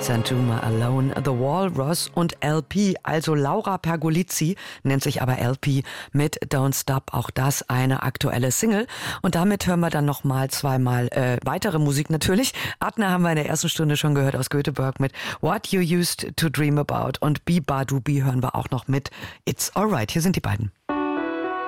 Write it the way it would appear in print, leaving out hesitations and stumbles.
Santuma Alone, The Walrus und LP, also Laura Pergolizzi, nennt sich aber LP mit Don't Stop, auch das eine aktuelle Single. Und damit hören wir dann nochmal zweimal weitere Musik natürlich. Adna haben wir in der ersten Stunde schon gehört aus Göteborg mit What You Used to Dream About und Bi Badubi hören wir auch noch mit It's Alright. Hier sind die beiden.